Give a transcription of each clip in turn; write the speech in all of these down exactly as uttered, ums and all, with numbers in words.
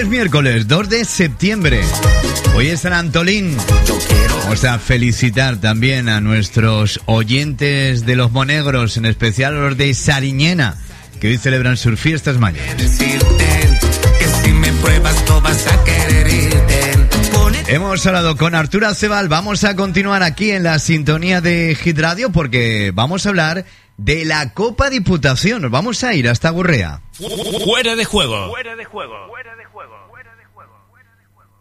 es miércoles dos de septiembre. Hoy es San Antolín. Vamos a felicitar también a nuestros oyentes de los Monegros, en especial a los de Sariñena, que hoy celebran sus fiestas mayores. Hemos hablado con Arturo Acebal. Vamos a continuar aquí en la sintonía de Hit Radio porque vamos a hablar de la Copa Diputación. Nos vamos a ir hasta Gurrea. Fuera de juego. Fuera de juego. Fuera de juego. Fuera de juego. Fuera de juego.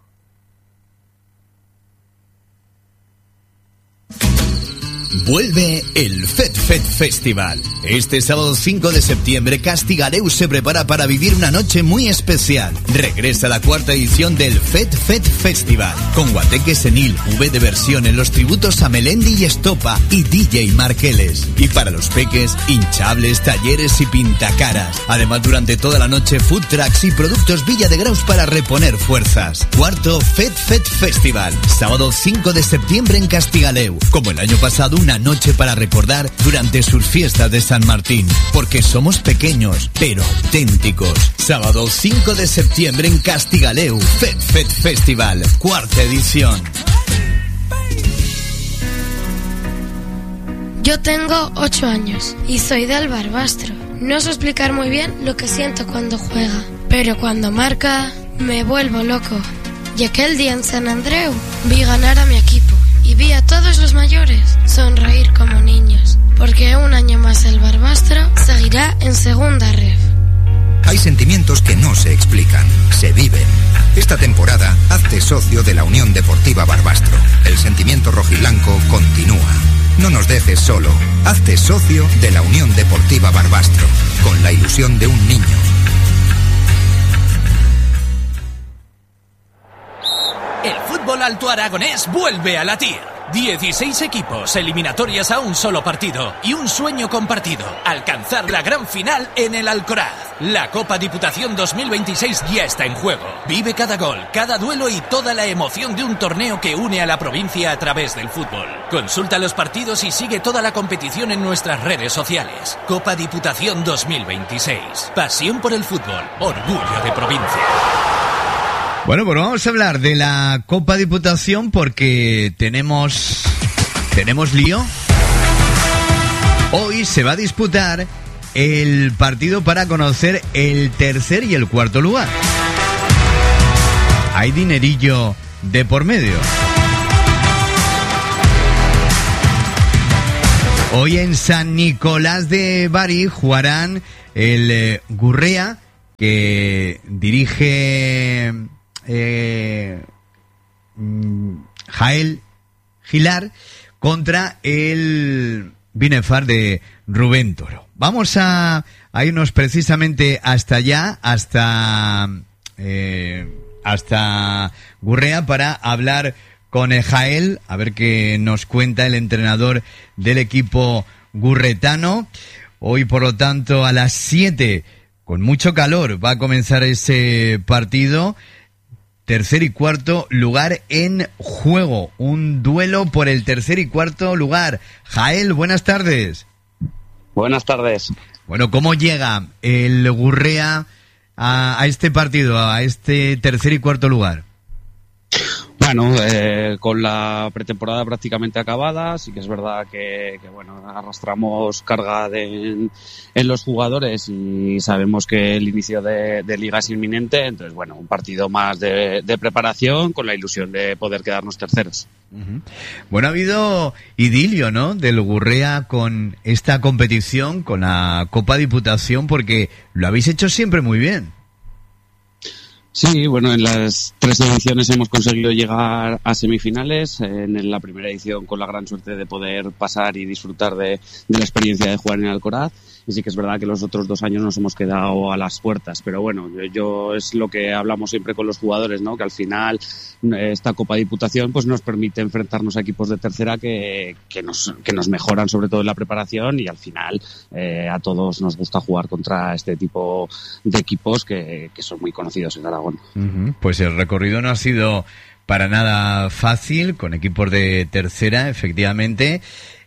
Vuelve el FetFet Festival. Este sábado cinco de septiembre, Castigareu se prepara para vivir una noche muy especial. Regresa la cuarta edición del FetFet Festival, con Guateque Senil, V de versión en los tributos a Melendi y Estopa y D J Marqueles. Y para los peques, hinchables, talleres y pintacaras. Además, durante toda la noche, food trucks y productos Villa de Graus para reponer fuerzas. Cuarto FetFet Festival, sábado cinco de septiembre en Castigaleu. Como el año pasado, una noche para recordar durante sus fiestas de San Martín, porque somos pequeños, pero auténticos. Sábado cinco de septiembre en Castigaleu, FetFet Festival, cuarta edición. Yo tengo ocho años y soy del Barbastro. No sé explicar muy bien lo que siento cuando juega, pero cuando marca me vuelvo loco. Y aquel día en San Andreu vi ganar a mi equipo y vi a todos los mayores sonreír como niños, porque un año más el Barbastro seguirá en segunda ref. Hay sentimientos que no se explican, se viven. Esta temporada, hazte socio de la Unión Deportiva Barbastro. El sentimiento rojiblanco continúa. No nos dejes solo. Hazte socio de la Unión Deportiva Barbastro, con la ilusión de un niño. El fútbol alto aragonés vuelve a latir. dieciséis equipos, eliminatorias a un solo partido y un sueño compartido: alcanzar la gran final en el Alcoraz. La Copa Diputación dos mil veintiséis ya está en juego. Vive cada gol, cada duelo y toda la emoción de un torneo que une a la provincia a través del fútbol. Consulta los partidos y sigue toda la competición en nuestras redes sociales. Copa Diputación dos mil veintiséis. Pasión por el fútbol, orgullo de provincia. Bueno, pues vamos a hablar de la Copa Diputación porque tenemos tenemos lío. Hoy se va a disputar el partido para conocer el tercer y el cuarto lugar. Hay dinerillo de por medio. Hoy en San Nicolás de Bari jugarán el eh, Gurrea, que dirige Eh, Jael Gilar, contra el Binefar de Rubén Toro. Vamos a, a irnos precisamente hasta allá, hasta eh, hasta Gurrea, para hablar con Jael, a ver qué nos cuenta el entrenador del equipo gurretano. Hoy, por lo tanto, a las siete, con mucho calor, va a comenzar ese partido. Tercer y cuarto lugar en juego. Un duelo por el tercer y cuarto lugar. Jael, buenas tardes. Buenas tardes. Bueno, ¿cómo llega el Gurrea a, a este partido, a este tercer y cuarto lugar? Bueno, eh, con la pretemporada prácticamente acabada, sí que es verdad que, que bueno, arrastramos carga de, en, en los jugadores y sabemos que el inicio de, de liga es inminente, entonces bueno, un partido más de, de preparación con la ilusión de poder quedarnos terceros. Uh-huh. Bueno, ha habido idilio, ¿no?, del Gurrea con esta competición, con la Copa Diputación, porque lo habéis hecho siempre muy bien. Sí, bueno, en las tres ediciones hemos conseguido llegar a semifinales. En la primera edición con la gran suerte de poder pasar y disfrutar de, de la experiencia de jugar en el Alcoraz. Y sí que es verdad que los otros dos años nos hemos quedado a las puertas. Pero bueno, yo, yo es lo que hablamos siempre con los jugadores, ¿no? Que al final esta Copa Diputación pues nos permite enfrentarnos a equipos de tercera que, que, nos, que nos mejoran sobre todo en la preparación y al final eh, a todos nos gusta jugar contra este tipo de equipos que, que son muy conocidos en Aragón. Uh-huh. Pues el recorrido no ha sido para nada fácil, con equipos de tercera, efectivamente.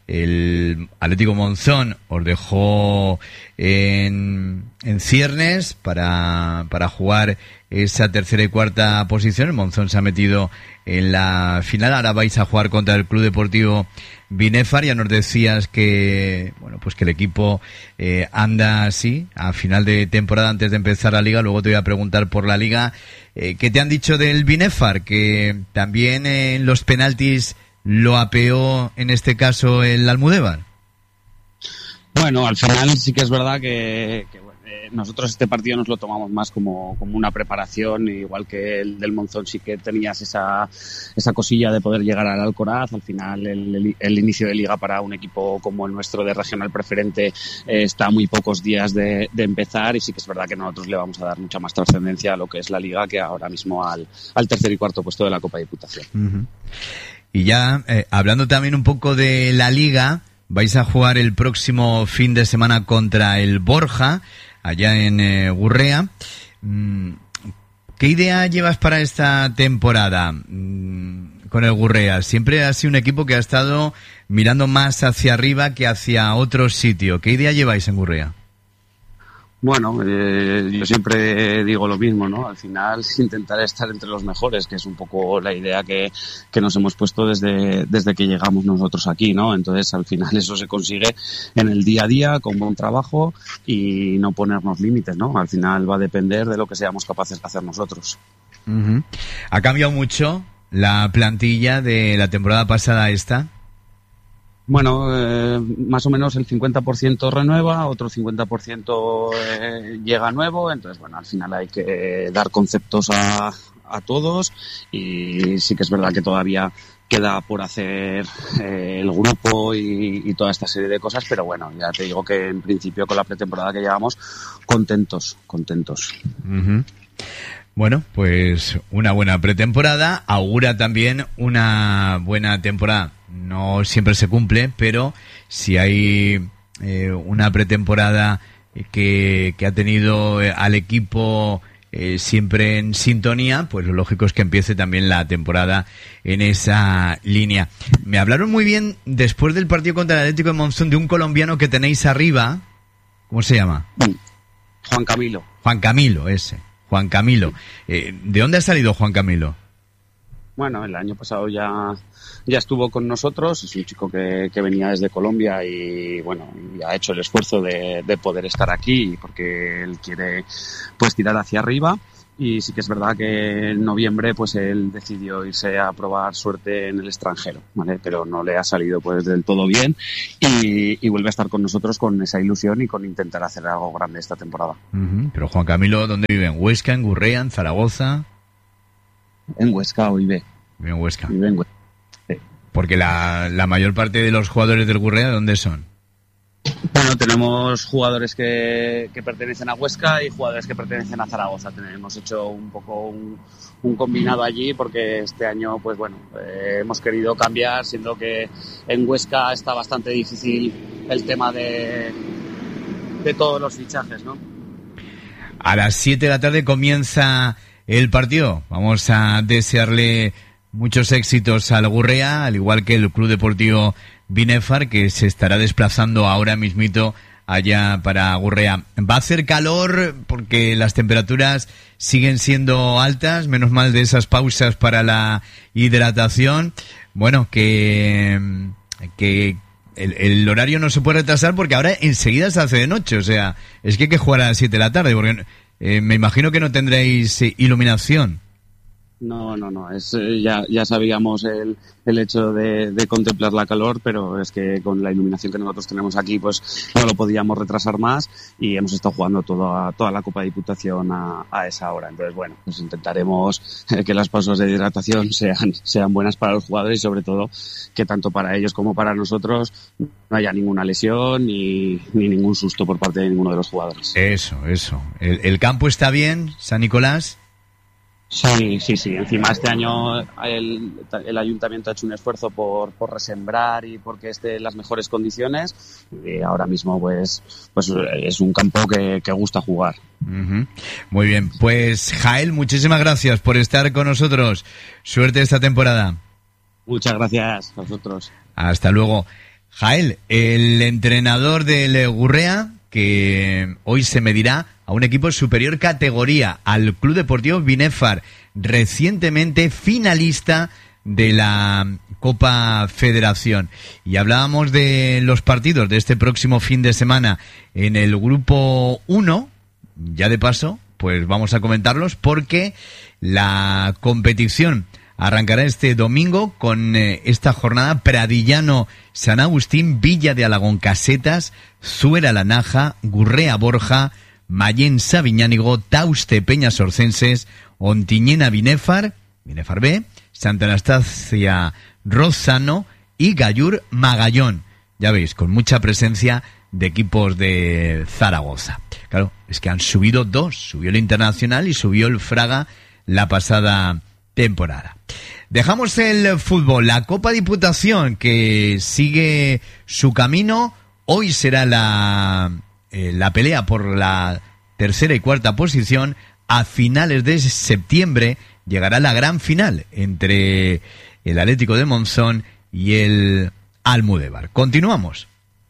el Atlético Monzón os dejó en, en ciernes para, para jugar esa tercera y cuarta posición. El Monzón se ha metido en la final. Ahora vais a jugar contra el Club Deportivo Binefar. Ya nos decías que, bueno, pues que el equipo eh, anda así a final de temporada antes de empezar la liga. Luego te voy a preguntar por la liga. Eh, ¿Qué te han dicho del Binefar? Que también en eh, los penaltis lo apeó en este caso el Almudévar. Bueno, al final sí que es verdad que, que bueno, eh, nosotros este partido nos lo tomamos más como, como una preparación, igual que el del Monzón sí que tenías esa, esa cosilla de poder llegar al Alcoraz. Al final el, el, el inicio de liga para un equipo como el nuestro de regional preferente eh, está a muy pocos días de, de empezar, y sí que es verdad que nosotros le vamos a dar mucha más trascendencia a lo que es la liga que ahora mismo al, al tercer y cuarto puesto de la Copa Diputación. Uh-huh. Y ya, eh, hablando también un poco de la liga, vais a jugar el próximo fin de semana contra el Borja, allá en eh, Gurrea. Mm, ¿Qué idea llevas para esta temporada mm, con el Gurrea? Siempre ha sido un equipo que ha estado mirando más hacia arriba que hacia otro sitio. ¿Qué idea lleváis en Gurrea? Bueno, eh, yo siempre digo lo mismo, ¿no? Al final intentar estar entre los mejores, que es un poco la idea que, que nos hemos puesto desde, desde que llegamos nosotros aquí, ¿no? Entonces al final eso se consigue en el día a día, con buen trabajo y no ponernos límites, ¿no? Al final va a depender de lo que seamos capaces de hacer nosotros. Uh-huh. ¿Ha cambiado mucho la plantilla de la temporada pasada a esta? Bueno, eh, más o menos el cincuenta por ciento renueva, otro cincuenta por ciento eh, llega nuevo, entonces bueno, al final hay que dar conceptos a, a todos, y sí que es verdad que todavía queda por hacer eh, el grupo y, y toda esta serie de cosas, pero bueno, ya te digo que en principio con la pretemporada que llevamos, contentos, contentos. Uh-huh. Bueno, pues una buena pretemporada, augura también una buena temporada. No siempre se cumple, pero si hay eh, una pretemporada que, que ha tenido eh, al equipo eh, siempre en sintonía, pues lo lógico es que empiece también la temporada en esa línea. Me hablaron muy bien después del partido contra el Atlético de Monzón de un colombiano que tenéis arriba. ¿Cómo se llama? Juan Camilo. Juan Camilo, ese. Juan Camilo. Eh, ¿De dónde ha salido Juan Camilo? Bueno, el año pasado ya, ya estuvo con nosotros. Es un chico que, que venía desde Colombia y bueno, y ha hecho el esfuerzo de, de poder estar aquí porque él quiere pues tirar hacia arriba. Y sí que es verdad que en noviembre pues él decidió irse a probar suerte en el extranjero, ¿vale? Pero no le ha salido pues del todo bien y, y vuelve a estar con nosotros con esa ilusión y con intentar hacer algo grande esta temporada. Uh-huh. Pero Juan Camilo, ¿dónde vive? ¿En Huesca, en Gurrea, en Zaragoza? En Huesca hoy vive. Vive en Huesca. Vive en Huesca. Sí. Porque la, la mayor parte de los jugadores del Gurrea, ¿dónde son? Bueno, tenemos jugadores que, que pertenecen a Huesca y jugadores que pertenecen a Zaragoza. Hemos hecho un poco un, un combinado allí porque este año, pues bueno, eh, hemos querido cambiar, siendo que en Huesca está bastante difícil el tema de, de todos los fichajes, ¿no? A las siete de la tarde comienza el partido. Vamos a desearle muchos éxitos al Gurrea, al igual que el Club Deportivo Binefar, que se estará desplazando ahora mismito allá para Gurrea. Va a hacer calor porque las temperaturas siguen siendo altas, menos mal de esas pausas para la hidratación. Bueno, que, que el, el horario no se puede retrasar porque ahora enseguida se hace de noche, o sea, es que hay que jugar a las siete de la tarde, porque eh, me imagino que no tendréis eh, iluminación. No, no, no. Es, eh, ya, ya sabíamos el, el hecho de, de contemplar la calor, pero es que con la iluminación que nosotros tenemos aquí, pues no lo podíamos retrasar más y hemos estado jugando toda, toda la Copa de Diputación a, a esa hora. Entonces, bueno, pues intentaremos eh, que las pausas de hidratación sean, sean buenas para los jugadores y sobre todo que tanto para ellos como para nosotros no haya ninguna lesión ni, ni ningún susto por parte de ninguno de los jugadores. Eso, eso. ¿El, el campo está bien, San Nicolás? Sí, sí, sí. Encima este año el, el ayuntamiento ha hecho un esfuerzo por, por resembrar y porque esté en las mejores condiciones. Y ahora mismo pues, pues es un campo que, que gusta jugar. Uh-huh. Muy bien. Pues Jael, muchísimas gracias por estar con nosotros. Suerte esta temporada. Muchas gracias a vosotros. Hasta luego. Jael, el entrenador del Gurrea, que hoy se medirá a un equipo de superior categoría, al Club Deportivo Binefar, recientemente finalista de la Copa Federación. Y hablábamos de los partidos de este próximo fin de semana en el grupo uno, ya de paso, pues vamos a comentarlos porque la competición arrancará este domingo con eh, esta jornada: Pradillano San Agustín, Villa de Alagón Casetas, Zuera La Naja, Gurrea Borja, Mayén Sabiñánigo, Tauste Peñas Orcenses, Ontiñena Binefar, Binefar B, Santa Anastasia Rozano y Gallur Magallón. Ya veis, con mucha presencia de equipos de Zaragoza. Claro, es que han subido dos. Subió el Internacional y subió el Fraga la pasada temporada. Dejamos el fútbol. La Copa Diputación, que sigue su camino. Hoy será la, eh, la pelea por la tercera y cuarta posición. A finales de septiembre llegará la gran final entre el Atlético de Monzón y el Almudévar. Continuamos.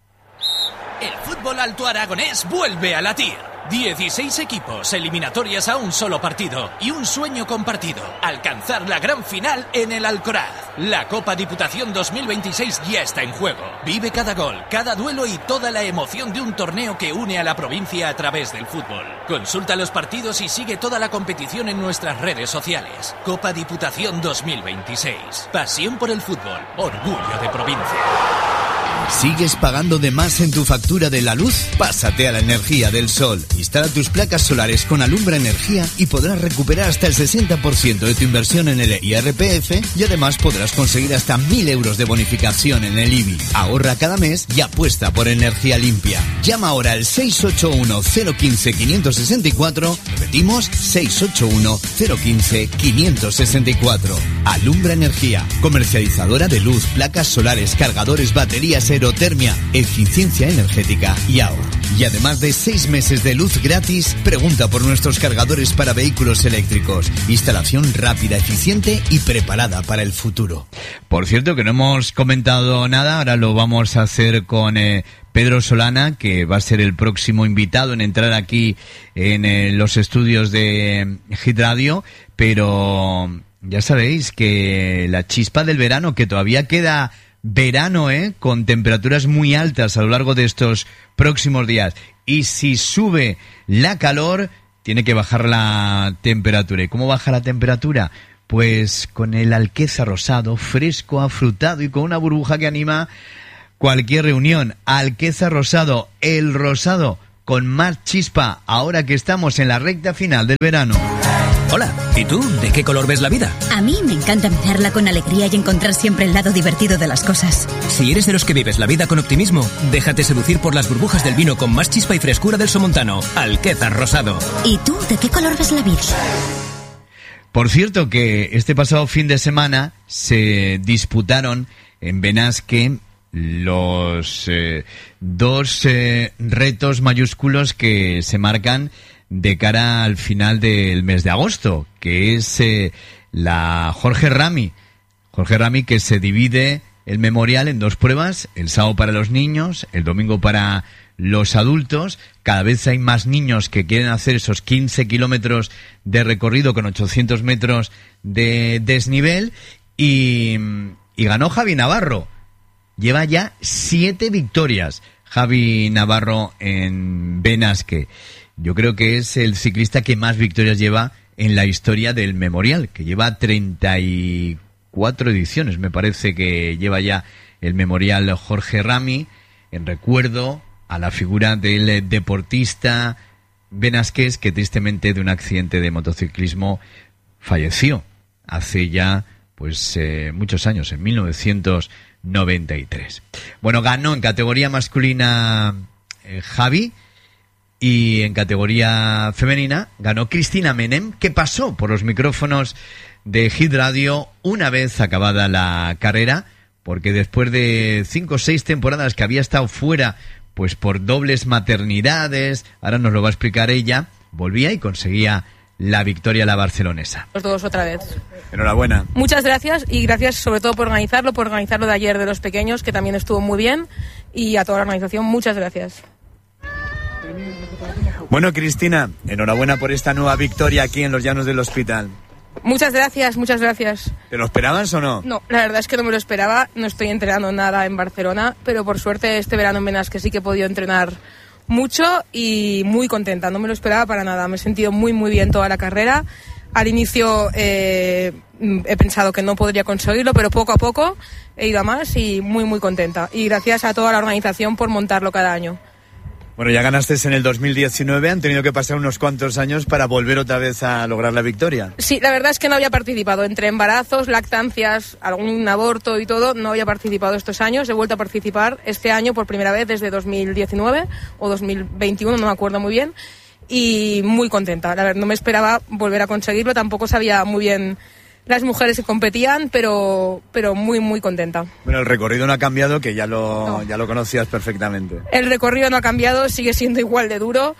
El fútbol alto aragonés vuelve a latir. dieciséis equipos, eliminatorias a un solo partido y un sueño compartido: alcanzar la gran final en el Alcoraz. La Copa Diputación dos mil veintiséis ya está en juego. Vive cada gol, cada duelo y toda la emoción de un torneo que une a la provincia a través del fútbol. Consulta los partidos y sigue toda la competición en nuestras redes sociales. Copa Diputación dos mil veintiséis. Pasión por el fútbol, orgullo de provincia. ¿Sigues pagando de más en tu factura de la luz? Pásate a la energía del sol. Instala tus placas solares con Alumbra Energía y podrás recuperar hasta el sesenta por ciento de tu inversión en el I R P F y además podrás conseguir hasta mil euros de bonificación en el I B I. Ahorra cada mes y apuesta por energía limpia. Llama ahora al seis ocho uno cero uno cinco cinco seis cuatro. Repetimos, seis ocho uno cero uno cinco cinco seis cuatro. Alumbra Energía, comercializadora de luz, placas solares, cargadores, baterías, aerotermia, eficiencia energética y ahorro. Y además de seis meses de luz gratis, pregunta por nuestros cargadores para vehículos eléctricos. Instalación rápida, eficiente y preparada para el futuro. Por cierto, que no hemos comentado nada, ahora lo vamos a hacer con eh, Pedro Solana, que va a ser el próximo invitado en entrar aquí en eh, los estudios de Hit Radio, pero ya sabéis que la chispa del verano, que todavía queda verano, ¿eh? Con temperaturas muy altas a lo largo de estos próximos días. Y si sube la calor, tiene que bajar la temperatura. ¿Y cómo baja la temperatura? Pues con el Alqueza Rosado, fresco, afrutado y con una burbuja que anima cualquier reunión. Alqueza Rosado, el rosado con más chispa ahora que estamos en la recta final del verano. Hola, ¿y tú? ¿De qué color ves la vida? A mí me encanta mirarla con alegría y encontrar siempre el lado divertido de las cosas. Si eres de los que vives la vida con optimismo, déjate seducir por las burbujas del vino con más chispa y frescura del Somontano, Alqueza Rosado. ¿Y tú? ¿De qué color ves la vida? Por cierto, que este pasado fin de semana se disputaron en Benasque los eh, dos eh, retos mayúsculos que se marcan de cara al final del mes de agosto, que es eh, la Jorge Rami. Jorge Rami, que se divide el memorial en dos pruebas, el sábado para los niños, el domingo para los adultos. Cada vez hay más niños que quieren hacer esos quince kilómetros de recorrido con ochocientos metros de desnivel y, y ganó Javi Navarro. Lleva ya siete victorias Javi Navarro en Benasque. Yo creo que es el ciclista que más victorias lleva en la historia del memorial, que lleva treinta y cuatro ediciones, me parece que lleva ya el memorial Jorge Rami, en recuerdo a la figura del deportista benasqués que tristemente de un accidente de motociclismo falleció hace ya pues eh, muchos años, en mil novecientos noventa y tres. Bueno, ganó en categoría masculina eh, Javi, y en categoría femenina ganó Cristina Menem, que pasó por los micrófonos de Hit Radio una vez acabada la carrera, porque después de cinco o seis temporadas que había estado fuera, pues por dobles maternidades, ahora nos lo va a explicar ella, volvía y conseguía la victoria a la barcelonesa. Los dos otra vez. Enhorabuena. Muchas gracias y gracias sobre todo por organizarlo, por organizarlo de ayer de los pequeños, que también estuvo muy bien, y a toda la organización, muchas gracias. Bueno, Cristina, enhorabuena por esta nueva victoria aquí en los Llanos del Hospital. Muchas gracias, muchas gracias. ¿Te lo esperabas o no? No, la verdad es que no me lo esperaba, no estoy entrenando nada en Barcelona, pero por suerte este verano en Benasque sí que he podido entrenar mucho y muy contenta, no me lo esperaba para nada, me he sentido muy muy bien toda la carrera. Al inicio eh, he pensado que no podría conseguirlo, pero poco a poco he ido a más y muy muy contenta. Y gracias a toda la organización por montarlo cada año. Bueno, ya ganaste en el dos mil diecinueve, han tenido que pasar unos cuantos años para volver otra vez a lograr la victoria. Sí, la verdad es que no había participado. Entre embarazos, lactancias, algún aborto y todo, no había participado estos años. He vuelto a participar este año por primera vez desde dos mil diecinueve o dos mil veintiuno, no me acuerdo muy bien. Y muy contenta. La verdad, no me esperaba volver a conseguirlo, tampoco sabía muy bien las mujeres que competían, pero pero muy muy contenta. Bueno, el recorrido no ha cambiado, que ya lo no. ya lo conocías perfectamente. El recorrido no ha cambiado, sigue siendo igual de duro.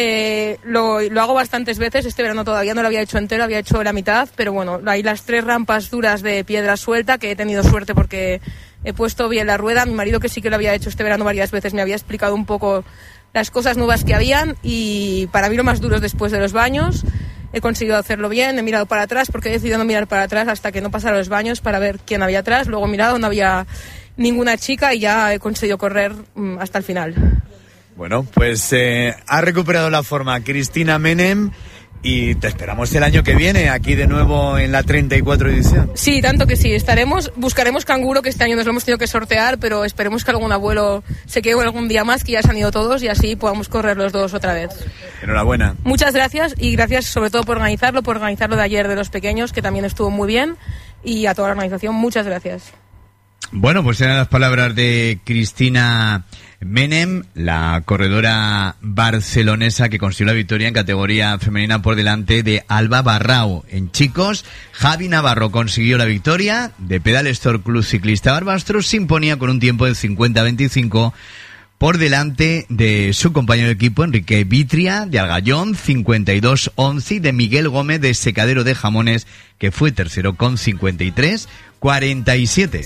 Eh, lo, lo hago bastantes veces, este verano todavía no lo había hecho entero, había hecho la mitad, pero bueno, hay las tres rampas duras de piedra suelta, que he tenido suerte porque he puesto bien la rueda. Mi marido, que sí que lo había hecho este verano varias veces, me había explicado un poco las cosas nuevas que habían, y para mí lo más duro es después de los baños. He conseguido hacerlo bien, he mirado para atrás porque he decidido no mirar para atrás hasta que no pasara los baños para ver quién había atrás. Luego he mirado, no había ninguna chica y ya he conseguido correr um, hasta el final. Bueno, pues eh, ha recuperado la forma Cristina Menem y te esperamos el año que viene aquí de nuevo en la treinta y cuatro edición. Sí, tanto que sí, estaremos, buscaremos canguro, que este año nos lo hemos tenido que sortear, pero esperemos que algún abuelo se quede algún día más, que ya se han ido todos, y así podamos correr los dos otra vez. Enhorabuena. Muchas gracias y gracias sobre todo por organizarlo, por organizarlo de ayer de los pequeños, que también estuvo muy bien, y a toda la organización, muchas gracias. Bueno, pues eran las palabras de Cristina Menem, la corredora barcelonesa que consiguió la victoria en categoría femenina por delante de Alba Barrao. En chicos, Javi Navarro consiguió la victoria de Pedal Store Club Ciclista Barbastro, se imponía con un tiempo de cincuenta veinticinco por delante de su compañero de equipo Enrique Vitria de Algallón, cincuenta y dos once, y de Miguel Gómez de Secadero de Jamones, que fue tercero con cincuenta y tres cuarenta y siete.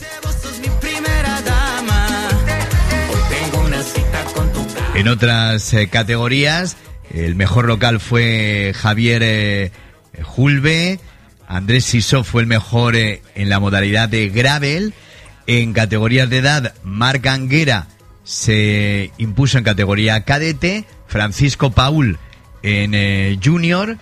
En otras eh, categorías, el mejor local fue Javier eh, Julve, Andrés Sisó fue el mejor eh, en la modalidad de gravel. En categorías de edad, Marc Anguera se impuso en categoría cadete, Francisco Paul en eh, junior.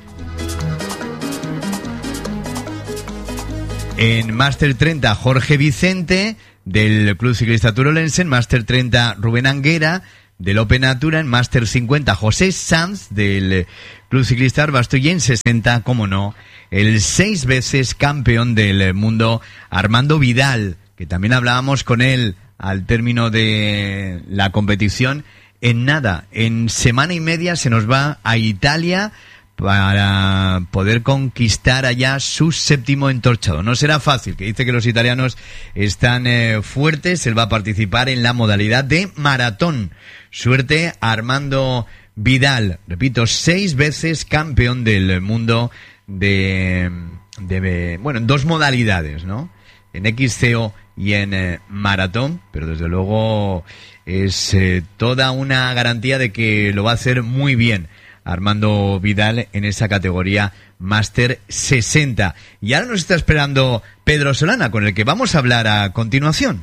En Máster treinta, Jorge Vicente del Club Ciclista Turolense. En Máster treinta, Rubén Anguera del Open Natura. En Máster cincuenta, José Sanz del Club Ciclista Barbastro. Y en sesenta, como no, el seis veces campeón del mundo Armando Vidal, que también hablábamos con él al término de la competición. En nada, en semana y media se nos va a Italia para poder conquistar allá su séptimo entorchado. No será fácil, que dice que los italianos están eh, fuertes. Él va a participar en la modalidad de maratón. Suerte a Armando Vidal, repito, seis veces campeón del mundo de, de bueno, en dos modalidades, ¿no? En X C O y en eh, maratón, pero desde luego es eh, toda una garantía de que lo va a hacer muy bien Armando Vidal en esa categoría Máster sesenta. Y ahora nos está esperando Pedro Solana, con el que vamos a hablar a continuación.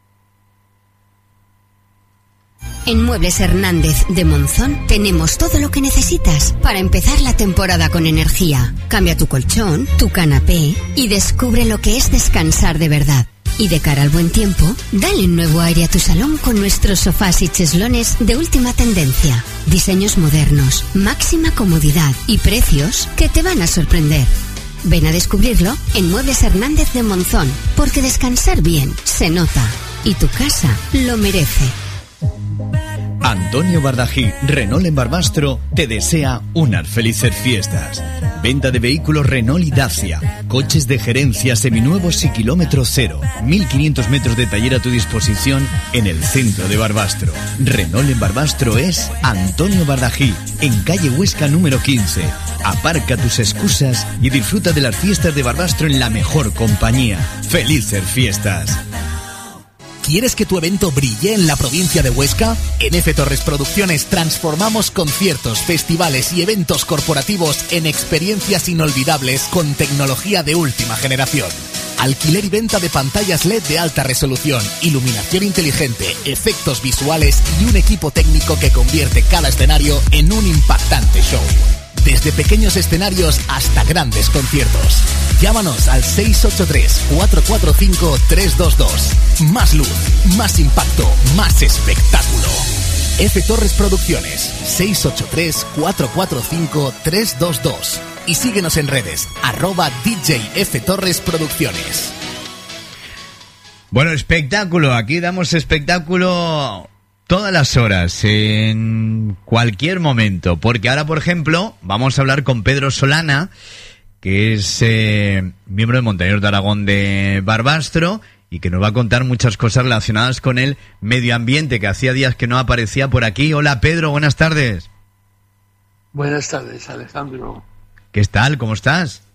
En Muebles Hernández de Monzón tenemos todo lo que necesitas para empezar la temporada con energía. Cambia tu colchón, tu canapé y descubre lo que es descansar de verdad. Y de cara al buen tiempo, dale un nuevo aire a tu salón con nuestros sofás y cheslones de última tendencia. Diseños modernos, máxima comodidad y precios que te van a sorprender. Ven a descubrirlo en Muebles Hernández de Monzón, porque descansar bien se nota y tu casa lo merece. Antonio Bardají, Renault en Barbastro, te desea unas felices fiestas. Venta de vehículos Renault y Dacia, coches de gerencia seminuevos y kilómetro cero. mil quinientos metros de taller a tu disposición en el centro de Barbastro. Renault en Barbastro es Antonio Bardají, en calle Huesca número quince. Aparca tus excusas y disfruta de las fiestas de Barbastro en la mejor compañía. ¡Felices fiestas! ¿Quieres que tu evento brille en la provincia de Huesca? En F Torres Producciones transformamos conciertos, festivales y eventos corporativos en experiencias inolvidables con tecnología de última generación. Alquiler y venta de pantallas L E D de alta resolución, iluminación inteligente, efectos visuales y un equipo técnico que convierte cada escenario en un impactante show. Desde pequeños escenarios hasta grandes conciertos. Llámanos al seis ocho tres, cuatro cuatro cinco, tres dos dos. Más luz, más impacto, más espectáculo. F Torres Producciones, seis ocho tres, cuatro cuatro cinco, tres dos dos. Y síguenos en redes, arroba D J F Torres Producciones. Bueno, espectáculo, aquí damos espectáculo todas las horas, en cualquier momento, porque ahora, por ejemplo, vamos a hablar con Pedro Solana, que es eh, miembro de Montañeros de Aragón de Barbastro, y que nos va a contar muchas cosas relacionadas con el medio ambiente, que hacía días que no aparecía por aquí. Hola, Pedro, buenas tardes. Buenas tardes, Alejandro. ¿Qué tal? ¿Cómo estás?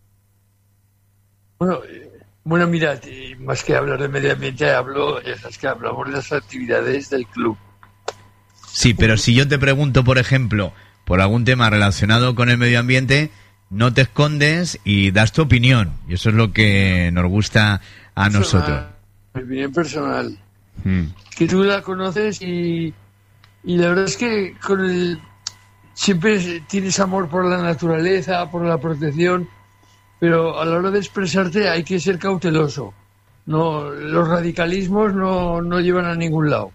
Bueno, eh, bueno, mira, eh, más que hablar de medio ambiente, hablo, ya sabes que hablamos de las actividades del club. Sí, pero si yo te pregunto, por ejemplo, por algún tema relacionado con el medio ambiente, no te escondes y das tu opinión. Y eso es lo que nos gusta a personal, nosotros. Mi opinión personal. Hmm. Que tú la conoces y, y la verdad es que con el, siempre tienes amor por la naturaleza, por la protección, pero a la hora de expresarte hay que ser cauteloso. No, los radicalismos no, no llevan a ningún lado.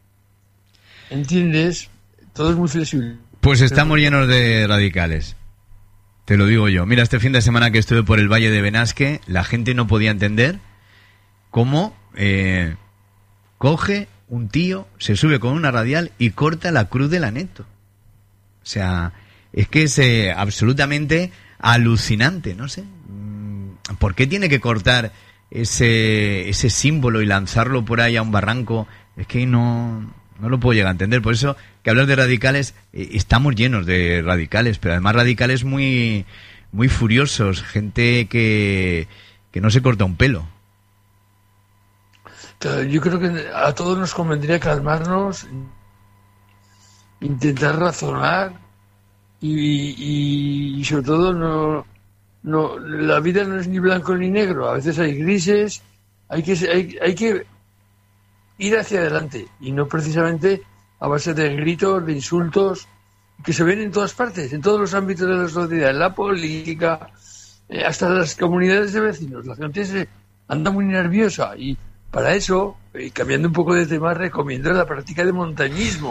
¿Entiendes? Todo es muy flexible. Pues estamos llenos de radicales. Te lo digo yo. Mira, este fin de semana que estuve por el Valle de Benasque, la gente no podía entender cómo eh, coge un tío, se sube con una radial y corta la cruz del Aneto. O sea, es que es eh, absolutamente alucinante, no sé. ¿Por qué tiene que cortar ese, ese símbolo y lanzarlo por ahí a un barranco? Es que no, no lo puedo llegar a entender. Por eso que hablar de radicales, eh, estamos llenos de radicales, pero además radicales muy, muy furiosos, gente que, que no se corta un pelo. Yo creo que a todos nos convendría calmarnos, intentar razonar y, y, y sobre todo no, no, la vida no es ni blanco ni negro, a veces hay grises, hay que, hay, hay que ir hacia adelante y no precisamente a base de gritos, de insultos, que se ven en todas partes, en todos los ámbitos de la sociedad, en la política, eh, hasta las comunidades de vecinos. La gente se anda muy nerviosa y para eso, eh, cambiando un poco de tema, recomiendo la práctica de montañismo.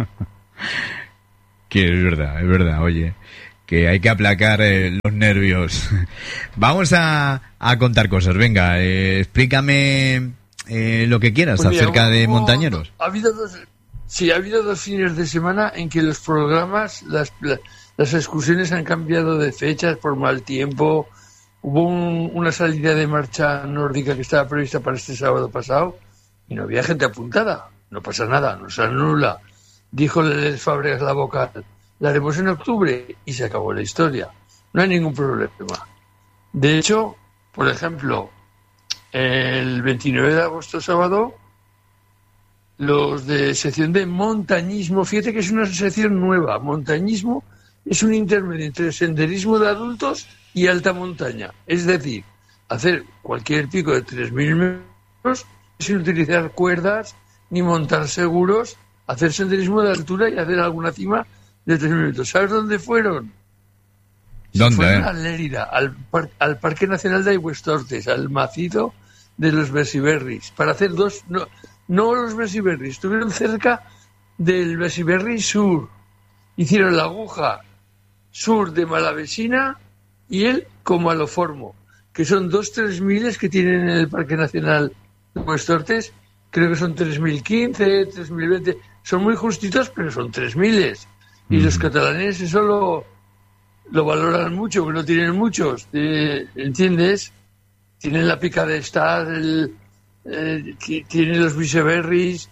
Que es verdad, es verdad, oye, que hay que aplacar eh, los nervios. Vamos a, a contar cosas, venga, eh, explícame eh, lo que quieras pues mira, acerca de hubo, montañeros. Ha habido dos, sí, ha habido dos fines de semana en que los programas, las, la, las excursiones han cambiado de fechas por mal tiempo. Hubo un, una salida de marcha nórdica que estaba prevista para este sábado pasado y no había gente apuntada. No pasa nada, no se anula. Dijo el Fábregas la vocal, la haremos en octubre y se acabó la historia. No hay ningún problema. De hecho, por ejemplo, el veintinueve de agosto, sábado, los de sección de montañismo, fíjate que es una sección nueva. Montañismo es un intermedio entre senderismo de adultos y alta montaña. Es decir, hacer cualquier pico de tres mil metros sin utilizar cuerdas ni montar seguros, hacer senderismo de altura y hacer alguna cima de tres mil metros. ¿Sabes dónde fueron? ¿Dónde? Fueron a Lérida, al, par, al Parque Nacional de Aigüestortes, al macizo de los Besiberris, para hacer dos... No, no los Besiberris, estuvieron cerca del Besiberri Sur. Hicieron la aguja sur de Malavesina y el Comaloformo, que son dos tres miles que tienen en el Parque Nacional de Aigüestortes. Creo que son tres mil quince, tres mil veinte, son muy justitos, pero son tres miles. Y mm. los catalanes eso lo, lo valoran mucho, que no tienen muchos, eh, ¿entiendes? Tienen la pica de estar, el, eh, tienen los viceberries,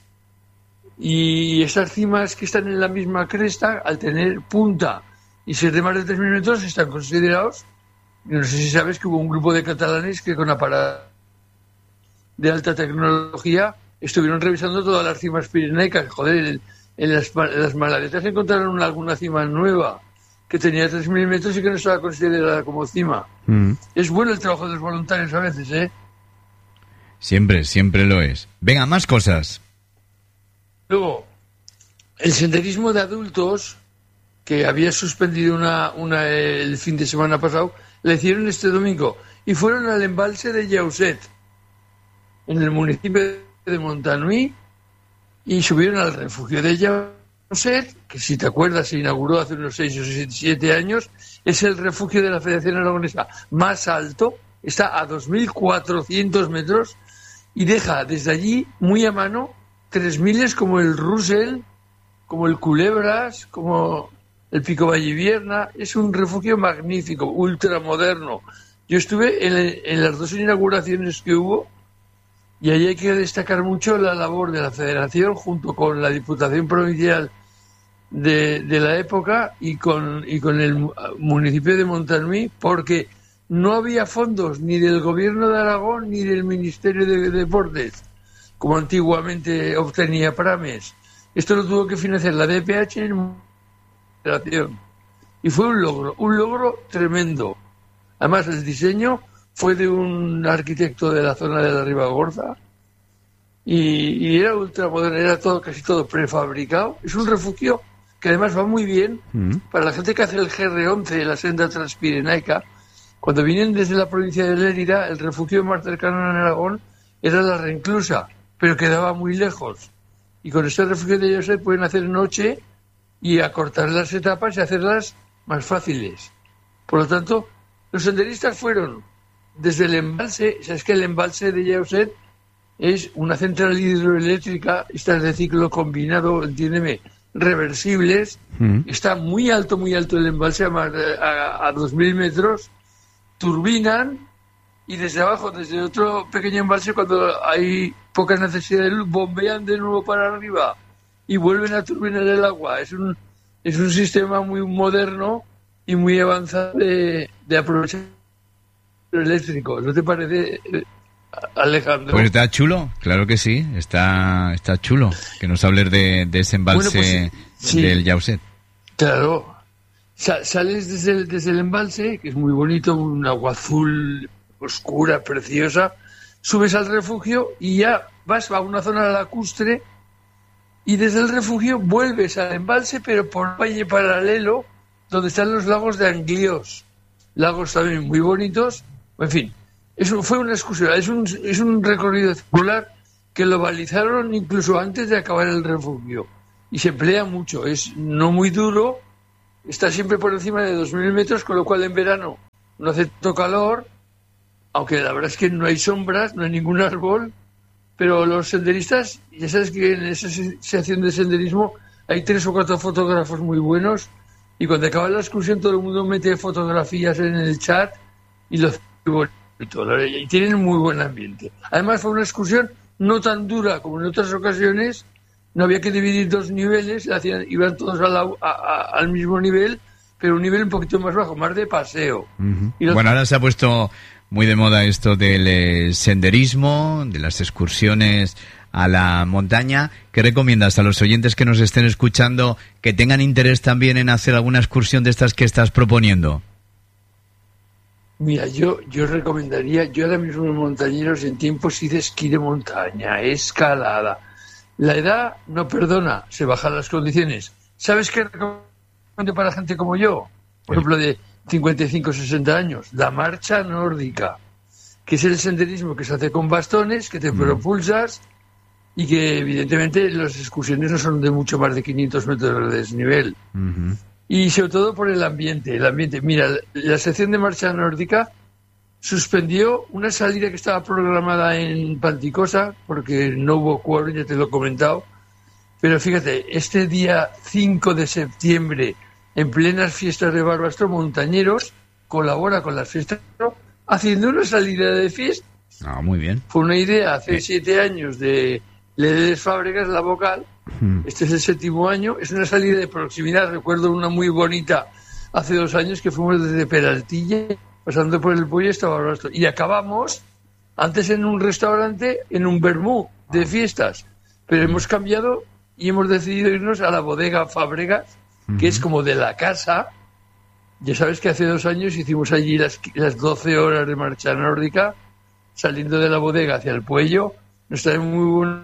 y esas cimas que están en la misma cresta, al tener punta y ser de más de tres mil metros, están considerados. No sé si sabes que hubo un grupo de catalanes que con aparatos de alta tecnología estuvieron revisando todas las cimas pirenaicas. Joder, en, en, las, en las Malaguetas encontraron alguna cima nueva que tenía tres mil metros y que no estaba considerada como cima. Mm. Es bueno el trabajo de los voluntarios a veces, ¿eh? Siempre, siempre lo es. Venga, más cosas. Luego, el senderismo de adultos, que había suspendido una, una el fin de semana pasado, le hicieron este domingo y fueron al embalse de Llauset, en el municipio de Montanui, y subieron al refugio de Llauset, que si te acuerdas se inauguró hace unos seis o siete años. Es el refugio de la Federación Aragonesa más alto, está a dos mil cuatrocientos metros y deja desde allí muy a mano tres miles como el Russell, como el Culebras, como el Pico Vallivierna. Es un refugio magnífico, ultramoderno. Yo estuve en, en las dos inauguraciones que hubo y ahí hay que destacar mucho la labor de la Federación junto con la Diputación Provincial de, de la época y con, y con el municipio de Montanui, porque no había fondos ni del Gobierno de Aragón ni del Ministerio de Deportes, como antiguamente obtenía Prames. Esto lo tuvo que financiar la D P H en Federación. Y fue un logro, un logro tremendo. Además, el diseño fue de un arquitecto de la zona de la Ribagorza y, y era ultramoderno, era todo, casi todo prefabricado. Es un refugio que además va muy bien mm. para la gente que hace el G R once, la senda transpirenaica. Cuando vienen desde la provincia de Lérida, el refugio más cercano en Aragón era la Reinclusa, pero quedaba muy lejos. Y con este refugio de Llauset pueden hacer noche y acortar las etapas y hacerlas más fáciles. Por lo tanto, los senderistas fueron desde el embalse. Sabes que el embalse de Llauset es una central hidroeléctrica, estas de ciclo combinado, entiéndeme, reversibles. Mm. Está muy alto, muy alto el embalse, a, a, a dos mil metros, turbinan, y desde abajo, desde otro pequeño embalse, cuando hay poca necesidad de luz, bombean de nuevo para arriba y vuelven a turbinar el agua. Es un, es un sistema muy moderno y muy avanzado de, de aprovechar eléctrico. ¿No te parece, Alejandro? Pues está chulo, claro que sí, está está chulo que nos hables de, de ese embalse. Bueno, pues, sí, del Llauset. Claro, Sa- sales desde el, desde el embalse, que es muy bonito, un agua azul oscura, preciosa, subes al refugio y ya vas a una zona lacustre y desde el refugio vuelves al embalse, pero por valle paralelo, donde están los lagos de Angliós, lagos también muy bonitos. En fin, eso fue una excursión, es un, es un recorrido circular que lo balizaron incluso antes de acabar el refugio y se emplea mucho, es no muy duro, está siempre por encima de dos mil metros, con lo cual en verano no hace tanto calor, aunque la verdad es que no hay sombras, no hay ningún árbol, pero los senderistas, ya sabes que en esa sección de senderismo hay tres o cuatro fotógrafos muy buenos, y cuando acaba la excursión todo el mundo mete fotografías en el chat y lo hace bonito, y tienen muy buen ambiente. Además fue una excursión no tan dura como en otras ocasiones, no había que dividir dos niveles, hacían, iban todos a la, a, a, al mismo nivel, pero un nivel un poquito más bajo, más de paseo. Uh-huh. Y los... Bueno, ahora se ha puesto muy de moda esto del eh, senderismo, de las excursiones a la montaña. ¿Qué recomiendas a los oyentes que nos estén escuchando que tengan interés también en hacer alguna excursión de estas que estás proponiendo? Mira, yo yo recomendaría, yo ahora mismo en montañeros en tiempos sí de esquí de montaña, escalada. La edad no perdona, se bajan las condiciones. ¿Sabes qué recomiendo para gente como yo? Por ejemplo, de cincuenta y cinco, sesenta años, la marcha nórdica, que es el senderismo que se hace con bastones, que te mm. propulsas y que evidentemente las excursiones no son de mucho más de quinientos metros de desnivel. Mm-hmm. Y sobre todo por el ambiente, el ambiente. Mira, la sección de marcha nórdica suspendió una salida que estaba programada en Panticosa, porque no hubo quórum, ya te lo he comentado, Pero fíjate, este día cinco de septiembre, en plenas fiestas de Barbastro, Montañeros colabora con las fiestas haciendo una salida de fiesta. Ah, muy bien. Fue una idea hace eh. siete años de Ledes Fábregas, la vocal. Hmm. Este es el séptimo año. Es una salida de proximidad. Recuerdo una muy bonita hace dos años que fuimos desde Peraltilla, pasando por el Pollo hasta Barbastro. Y acabamos antes en un restaurante, en un vermú de fiestas. Pero hemos cambiado y hemos decidido irnos a la bodega Fábregas, uh-huh. que es como de la casa. Ya sabes que hace dos años hicimos allí las, las doce horas de marcha nórdica, saliendo de la bodega hacia el Puello. Nos trae muy buena.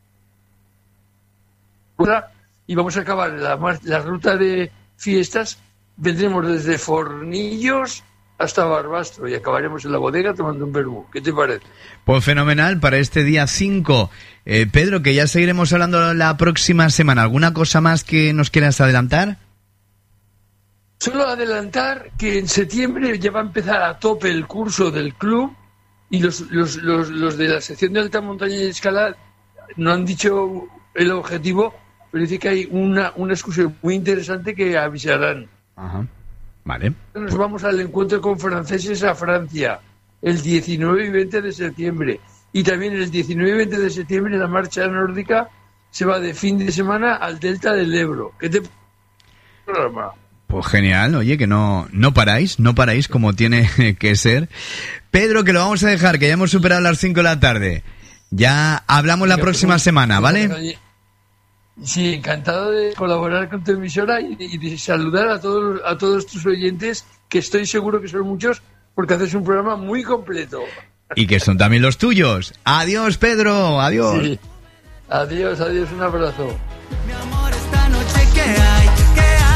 Y vamos a acabar la, la ruta de fiestas. Vendremos desde Fornillos hasta Barbastro y acabaremos en la bodega tomando un vermú. ¿Qué te parece? Pues fenomenal para este día cinco. Eh, Pedro, que ya seguiremos hablando la próxima semana. ¿Alguna cosa más que nos quieras adelantar? Solo adelantar que en septiembre ya va a empezar a tope el curso del club y los, los, los, los de la sección de alta montaña y escalada no han dicho el objetivo, pero dice que hay una, una excursión muy interesante que avisarán. Ajá. Vale. Nos vamos al encuentro con franceses a Francia el diecinueve y veinte de septiembre. Y también el diecinueve y veinte de septiembre la marcha nórdica se va de fin de semana al delta del Ebro. ¿Qué te programa? Pues genial, oye, que no, no paráis, no paráis como tiene que ser. Pedro, que lo vamos a dejar, que ya hemos superado las cinco de la tarde. Ya hablamos la próxima semana, ¿vale? Sí, encantado de colaborar con tu emisora y de, y de saludar a todos a todos tus oyentes, que estoy seguro que son muchos, porque haces un programa muy completo. Y que son también los tuyos. Adiós, Pedro, adiós. Sí. Adiós, adiós, un abrazo. Mi amor, esta noche que hay, que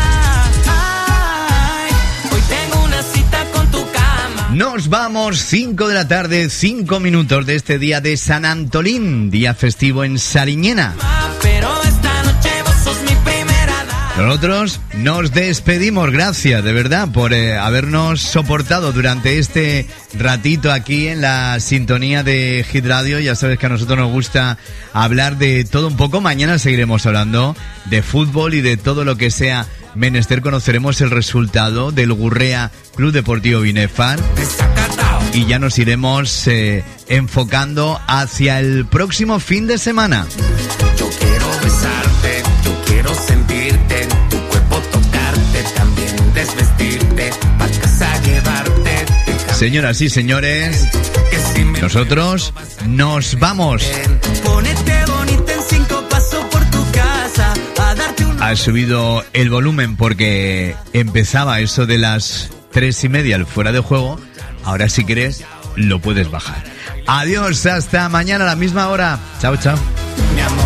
hay, hoy tengo una cita con tu cama. Nos vamos, cinco de la tarde, cinco minutos de este día de San Antolín, día festivo en Sariñena. Pero esta noche vos sos mi primera dama. Nosotros nos despedimos, gracias de verdad por eh, habernos soportado durante este ratito aquí en la sintonía de Hit Radio. Ya sabes que a nosotros nos gusta hablar de todo un poco. Mañana seguiremos hablando de fútbol y de todo lo que sea menester. Conoceremos el resultado del Gurrea Club Deportivo Binefar y ya nos iremos eh, enfocando hacia el próximo fin de semana. Yo quiero besarte, yo quiero sentirte, tu cuerpo tocarte, también desvestirte, pa' casa llevarte. Señoras y señores, nosotros nos vamos. Ponete bonita en cinco pasos por tu casa, a darte un... Has subido el volumen porque empezaba eso de las tres y media el fuera de juego. Ahora si quieres lo puedes bajar. Adiós, hasta mañana a la misma hora. Chao, chao.